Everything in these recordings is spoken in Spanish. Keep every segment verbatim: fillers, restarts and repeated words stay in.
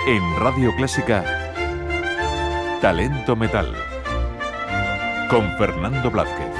En Radio Clásica, Talento Metal, con Fernando Blázquez.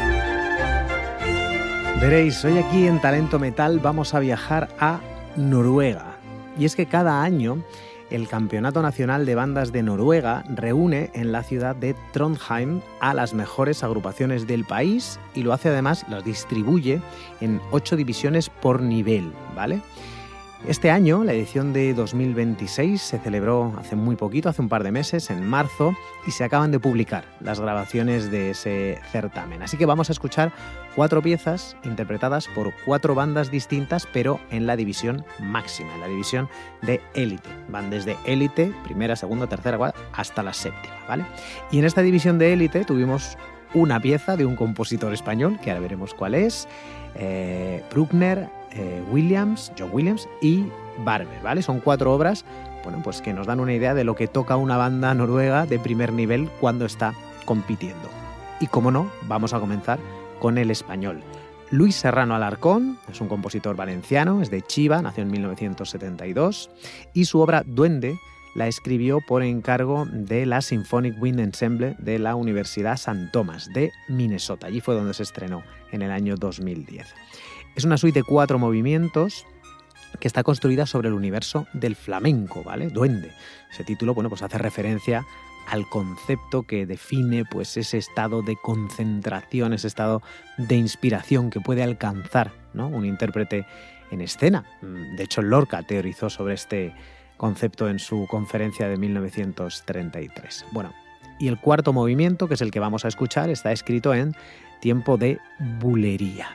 Veréis, hoy aquí en Talento Metal vamos a viajar a Noruega. Y es que cada año el Campeonato Nacional de Bandas de Noruega reúne en la ciudad de Trondheim a las mejores agrupaciones del país y lo hace además, las distribuye en ocho divisiones por nivel, ¿vale? Este año, la edición de dos mil veintiséis, se celebró hace muy poquito, hace un par de meses, en marzo, y se acaban de publicar las grabaciones de ese certamen. Así que vamos a escuchar cuatro piezas interpretadas por cuatro bandas distintas, pero en la división máxima, en la división de élite. Van desde élite, primera, segunda, tercera, cuarta, hasta la séptima, ¿vale? Y en esta división de élite tuvimos una pieza de un compositor español, que ahora veremos cuál es, eh, Bruckner, eh, Williams, John Williams y Barber, ¿vale? Son cuatro obras, bueno, pues que nos dan una idea de lo que toca una banda noruega de primer nivel cuando está compitiendo. Y como no, vamos a comenzar con el español. Luis Serrano Alarcón es un compositor valenciano, es de Chiva, nació en mil novecientos setenta y dos, y su obra Duende la escribió por encargo de la Symphonic Wind Ensemble de la Universidad Saint Thomas de Minnesota. Allí fue donde se estrenó en el año dos mil diez. Es una suite de cuatro movimientos que está construida sobre el universo del flamenco, ¿vale? Duende. Ese título, bueno, pues hace referencia al concepto que define pues ese estado de concentración, ese estado de inspiración que puede alcanzar, ¿no?, un intérprete en escena. De hecho, Lorca teorizó sobre este concepto en su conferencia de mil novecientos treinta y tres. Bueno, y el cuarto movimiento, que es el que vamos a escuchar, está escrito en tiempo de bulería.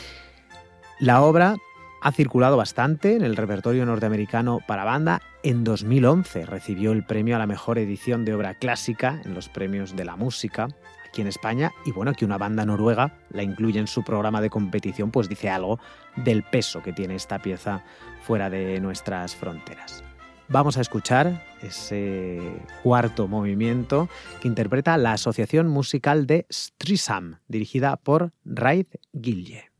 La obra ha circulado bastante en el repertorio norteamericano para banda. En dos mil once recibió el premio a la mejor edición de obra clásica en los premios de la música aquí en España, y bueno, que una banda noruega la incluye en su programa de competición, pues dice algo del peso que tiene esta pieza fuera de nuestras fronteras. Vamos a escuchar ese cuarto movimiento que interpreta la Asociación Musical de Streisand, dirigida por Raid Gilje.